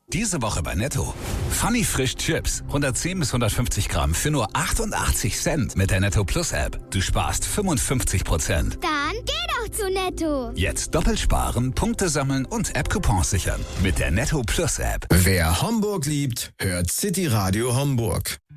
Diese Woche bei Netto. Funny Frisch Chips. 110 bis 150 Gramm für nur 88 Cent mit der Netto Plus App. Du sparst 55%. Dann geh doch zu Netto. Jetzt doppelt sparen, Punkte sammeln und App-Coupons sichern. Mit der Netto Plus App. Wer Homburg liebt, hört City Radio Homburg.